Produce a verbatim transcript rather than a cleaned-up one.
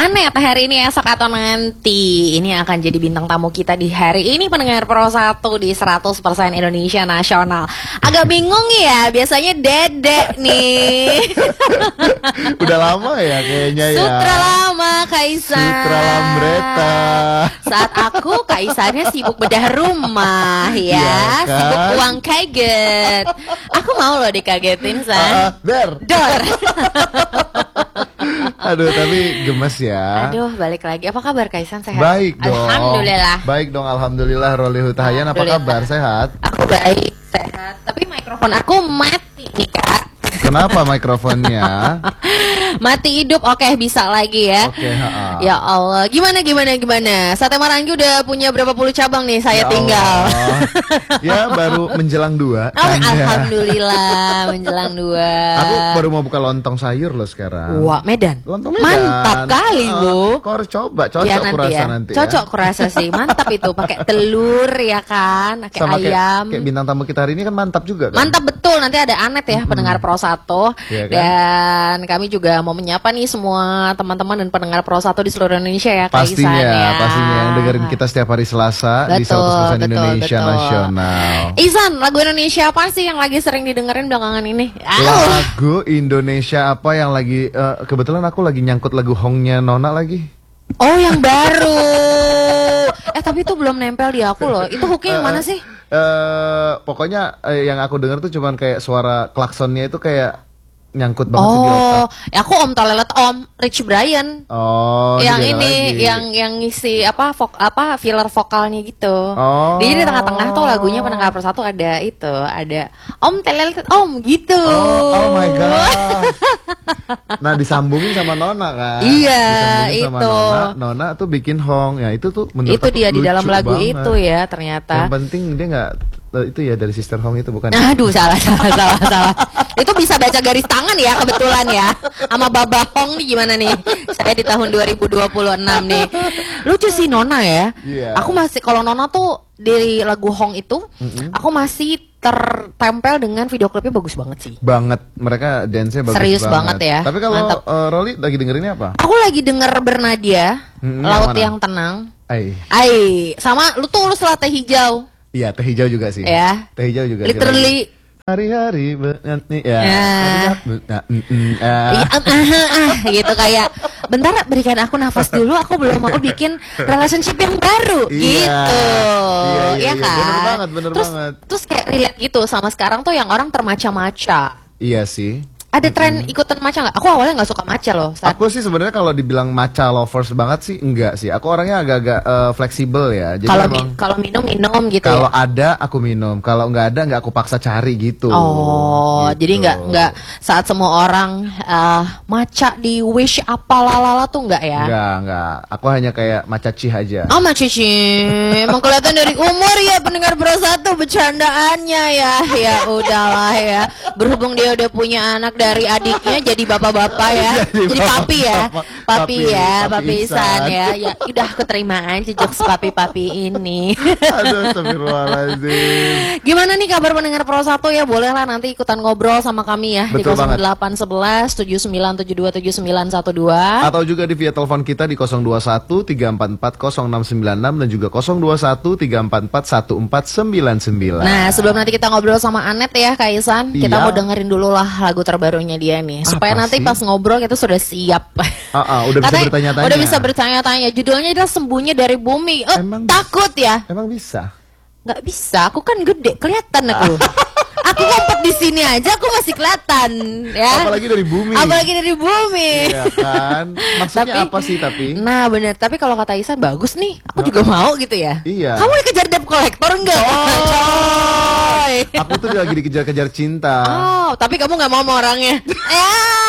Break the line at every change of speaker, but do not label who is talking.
Anet hari ini, esok atau nanti. Ini akan jadi bintang tamu kita di hari ini, pendengar Pro satu di seratus persen Indonesia Nasional. Agak bingung ya, biasanya Dedek nih.
Udah lama ya kayaknya ya.
Sutra lama Kaisan.
Sutra Lambreta.
Saat aku Kaisannya sibuk bedah rumah ya,
Ya kan?
sibuk uang kaget. Aku mau loh dikagetin San.
Uh, der.
Dor.
Aduh, tapi gemes ya.
Aduh, balik lagi. Apa kabar Kaisan, sehat?
Baik dong.
Alhamdulillah.
Baik dong, alhamdulillah. Roli Hutahayan, apa kabar? Sehat?
Aku baik, sehat. Tapi mikrofon aku mati nih Kak.
Kenapa mikrofonnya?
Mati hidup, oke bisa lagi ya.
Oke, ha-ha.
Ya Allah, gimana gimana gimana? Sate Marangi udah punya berapa puluh cabang nih? Saya
Ya
tinggal.
Allah. Ya baru menjelang dua.
Oh, alhamdulillah menjelang dua.
Aku baru mau buka lontong sayur loh sekarang.
Wah, Medan.
Lontong Medan.
Mantap kali,
Uh,
Bu.
Kau harus coba, cocok
Ya,
kurasa
nanti ya.
nanti.
Cocok
ya.
kurasa sih, mantap itu. Pakai telur ya kan, pakai
Sama kayak,
ayam.
kayak bintang tamu kita hari ini kan mantap juga kan.
Mantap betul, nanti ada Anet ya, pendengar Pro satu.
Iya kan?
Dan kami juga mau menyapa nih semua teman-teman dan pendengar Pro satu di seluruh Indonesia ya, Kak
Pastinya,
Isan, ya.
pastinya yang dengerin kita setiap hari Selasa di
Betul,
seratus persen
betul,
Indonesia
betul.
Nasional.
Isan, lagu Indonesia apa sih yang lagi sering didengerin belakangan ini? Au.
Lagu Indonesia apa yang lagi eh, kebetulan aku lagi nyangkut lagu Hongnya Nona lagi.
Oh, yang baru. Eh, tapi itu belum nempel di aku loh. Itu hooknya yang mana sih?
Eh pokoknya eh, yang aku dengar tuh cuman kayak suara klaksonnya itu kayak nyangkut banget sih di otak.
Oh, ya aku Om Tolelet Om, Rich Brian.
Oh,
yang
beda
ini,
lagi.
yang yang ngisi apa vok, apa filler vokalnya gitu.
Oh.
Jadi di tengah-tengah tuh lagunya pendengar persatu ada itu, ada Om Tolelet Om gitu.
Oh, oh my god. Nah, disambungin sama Nona kan.
Iya,
Disambungin sama
itu.
Nona, Nona tuh bikin Hong. Ya, itu tuh menurut
Itu
aku
dia di
lucu
dalam lagu
banget.
itu ya ternyata.
Yang penting dia nggak eh, itu ya dari Sister Hong itu bukan.
Aduh, salah salah salah salah. Itu bisa baca garis tangan ya kebetulan ya. Sama Baba Hong nih gimana nih? Saya di tahun dua ribu dua puluh enam nih. Lucu sih Nona ya.
Iya.
Aku masih kalau Nona tuh dari lagu Hong itu,
Mm-mm.
aku masih tertempel dengan video klipnya bagus banget sih.
Banget, mereka dance-nya bagus
Serius banget ya.
Tapi kalau
Mantap.
eh, Rolly lagi dengerinnya apa?
Aku lagi denger Bernadia,
Mm-mm,
Laut
yang
yang
mana?
Tenang.
Ai.
Ai, sama lu tuh lu Teh Hijau.
Iya, teh hijau juga sih.
Ya.
Teh hijau juga.
Literally.
Hari-hari berarti ya.
Ya.
Hari- nah, mm, mm, ah.
Iya, ah, ah, ah, gitu kayak bentar berikan aku nafas dulu, aku belum mau bikin relationship yang baru
Iya.
gitu.
Iya, iya,
Iya
iya.
kan?
Bener banget, bener
terus,
banget.
Terus kayak relate gitu sama sekarang tuh yang orang termaca-maca.
Iya sih.
Ada tren ikutan maca nggak? Aku awalnya nggak suka maca loh. Saat
Aku sih sebenarnya kalau dibilang matcha lovers banget sih enggak sih. Aku orangnya agak-agak eh, fleksibel ya. Jadi
kalau
emang
mi- kalau minum minum gitu
kalau
ya.
ada aku minum, kalau nggak ada nggak aku paksa cari gitu.
Oh,
Gitu.
jadi nggak nggak saat semua orang eh, maca di wish apa lalala tuh nggak ya?
Nggak, nggak. Aku hanya kayak matcha cih aja.
Oh, Mak Cici, emang kelihatan dari umur ya pendengar Pro satu bercandaannya ya. Ya udahlah ya. Berhubung dia udah punya anak dari adiknya jadi bapak-bapak ya.
Jadi
Jadi papi ya.
bapak-bapak.
Papi
Papi,
ya,
papi
papi Isan
Ihsan.
ya. Ya udah keterimaan jejak papi-papi ini.
Aduh, astagfirullahaladzim.
Gimana nih kabar pendengar Pro satu ya? Bolehlah nanti ikutan ngobrol sama kami ya di
Betul
nol
banget.
delapan satu satu tujuh sembilan tujuh dua tujuh sembilan satu dua.
Atau juga di via telepon kita di nol dua satu tiga empat empat nol enam sembilan enam dan juga nol dua satu tiga empat empat satu empat sembilan sembilan.
Nah, sebelum nanti kita ngobrol sama Anet ya, Kak Isan, kita
Iya.
mau dengerin dulu lah lagu terbarunya dia nih, supaya
Apa
nanti
sih?
pas ngobrol kita sudah siap.
Ah, ah, udah bisa
Katanya
bertanya-tanya.
Udah bisa bertanya-tanya. Judulnya adalah Sembunyi dari Bumi. Eh,
Emang
takut ya?
Emang bisa?
Nggak bisa. Aku kan gede, kelihatan aku. Aku ngumpet di sini aja, aku masih kelihatan, ya.
Apalagi dari bumi.
Apalagi dari bumi.
Iya kan? Maksudnya
Tapi-
apa sih tapi?
Nah bener, tapi kalau kata Isan bagus nih, aku juga mau gitu ya.
Iya.
Kamu dikejar debt collector enggak? Coy.
Aku tuh lagi dikejar-kejar cinta.
Oh, tapi kamu nggak mau sama orangnya. Ya.